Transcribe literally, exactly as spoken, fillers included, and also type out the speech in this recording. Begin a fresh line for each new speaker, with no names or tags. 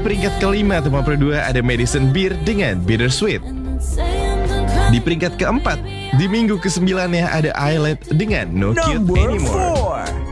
peringkat kelima atau lima puluh dua ada Madison Beer dengan Bittersweet. Di peringkat keempat, di minggu kesembilan ya ada Islet dengan No Cute
Number
Anymore.
four.